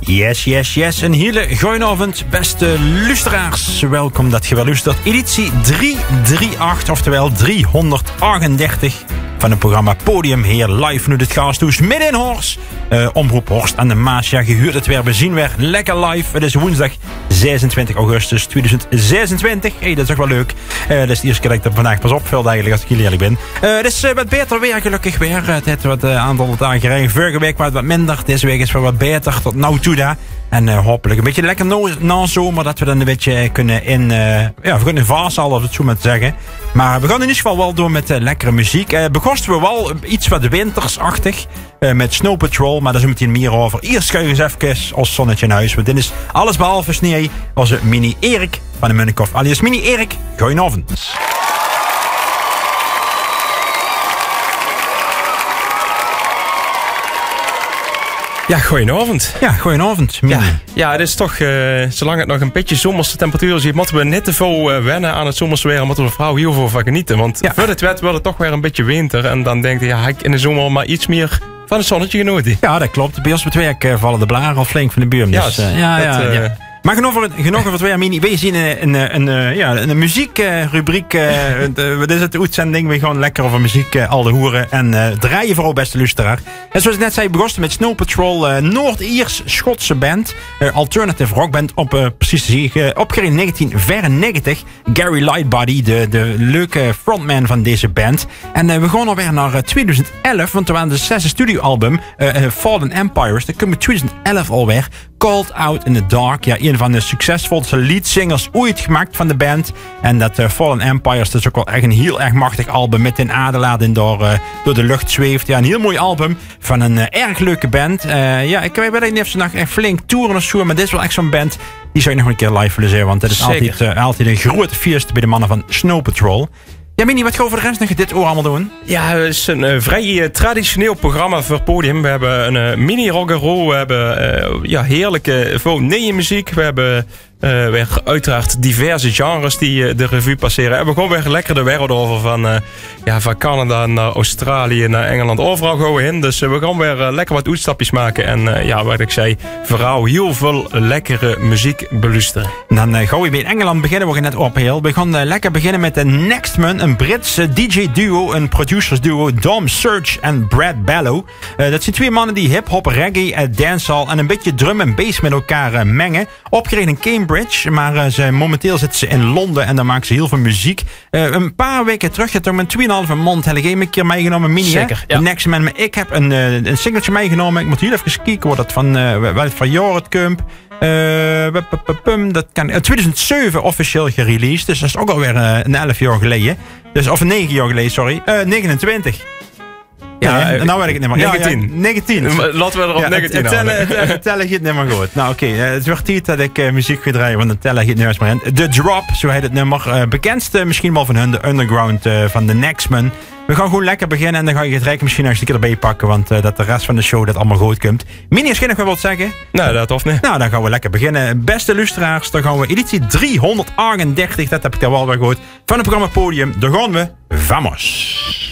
Yes. Een hele goedenavond, beste luisteraars. Welkom dat je wel luistert. Editie 338, oftewel 338 van het programma Podium hier live nu dit Gasthuis midden in Horst. Omroep Horst aan de Maas. Ja, je hoort het weer. We zien weer lekker live. Het is woensdag 26 augustus 2026. Hey, dat is ook wel leuk. Dat is de eerste keer dat ik er vandaag pas opvuld eigenlijk, als ik jullie eerlijk ben. Het is wat beter weer, gelukkig weer. Het heeft wat aantal dagen gereden. Vorige week was het wat minder. Deze week is wel wat beter. Tot nou toe daar. En hopelijk een beetje lekker na zomer. Dat we dan een beetje kunnen we kunnen vasthouden, of het zo maar te zeggen. Maar we gaan in ieder geval wel door met lekkere muziek. Begosten we wel iets wat wintersachtig. Met Snow Patrol, maar daar is meteen meer over. Eerst schuiven we eens even als zonnetje in huis. Want dit is alles behalve sneeuw. Onze Mini Erik van de Munnikhof. Alias Mini Erik, goedenavond. Ja, goedenavond. Ja, goedenavond. Ja, het is toch, zolang het nog een beetje zomerse temperatuur is, moeten we net te veel wennen aan het zomerse weer. En moeten we vooral heel veel van genieten. Want voor het wet wordt het toch weer een beetje winter. En dan denk je, ja, ik in de zomer maar iets meer van het zonnetje genoten. Ja, dat klopt. Bij ons met werk vallen de blaren al flink van de buurt. Dus, ja. Maar genoeg over het weer, Mini. Wij zien een muziekrubriek. Dit is het uitzending. We gaan lekker over muziek al de hoeren. En draaien vooral, beste luisteraar. En zoals ik net zei, begonnen met Snow Patrol. Noord-Iers-Schotse band. Alternative rockband. Precies te zeggen, opgericht in 1994. Gary Lightbody, de leuke frontman van deze band. En we gaan alweer naar 2011. Want er waren de 6e studioalbum. Fallen Empires. Dat komt in 2011 alweer. Called Out in the Dark. Ja, een van de succesvolste leadsingers ooit gemaakt van de band. En dat Fallen Empires, dat is ook wel echt een heel erg machtig album. Met een adelaar door de lucht zweeft. Ja, een heel mooi album van een erg leuke band. Ik weet niet of ze nog echt flink toeren of zo. Maar dit is wel echt zo'n band. Die zou je nog een keer live willen zien. Want dat is altijd een grote feest bij de mannen van Snow Patrol. Ja, Mini, wat gaan we voor de rest nog dit oor allemaal doen? Ja, het is een vrij traditioneel programma voor Podium. We hebben een mini-rock'n'roll. We hebben heerlijke muziek. We hebben weer uiteraard diverse genres die de revue passeren. En we gaan weer lekker de wereld over van Canada naar Australië naar Engeland. Overal gaan we in. Dus we gaan weer lekker wat uitstapjes maken. En wat ik zei, vooral heel veel lekkere muziek beluisteren. Dan gaan we bij Engeland beginnen. We gaan net opheel. We gaan lekker beginnen met de Next Man. Een Britse DJ-duo, een producers-duo. Dom Surge en Brad Bellow. Dat zijn twee mannen die hip-hop, reggae, dancehall en een beetje drum en bass met elkaar mengen. Opgericht in Cambridge, maar momenteel zitten ze in Londen en daar maken ze heel veel muziek. Een paar weken terug, heb ik met 2,5 mond heb ik een keer meegenomen, Mini. Zeker, ja. De Next Man. Maar ik heb een singeltje meegenomen. Ik moet heel even kijken wat dat van jaar het komt. Dat kan 2007 officieel gereleased, dus dat is ook alweer een 11 jaar geleden. Dus, of 9 jaar geleden, sorry. 29. Ja, nou weet ik het niet meer. 19. Laten we erop 19 houden. Het tellen gaat niet meer goed. Nou oké, het wordt tijd dat ik muziek ga draaien, want het tellen gaat niet meer in. The Drop, zo heet het nummer. Bekendste misschien wel van hun, de underground van The Next Man. We gaan gewoon lekker beginnen en dan ga je het rijk misschien nog een keer erbij pakken, want dat de rest van de show dat allemaal goed komt. Mini, is geen nog wat zeggen? Nou, dat hoeft niet. Nou, dan gaan we lekker beginnen. Beste luisteraars, dan gaan we editie 338, dat heb ik daar wel weer gehoord, van het programma Podium. Daar gaan we. Vamos!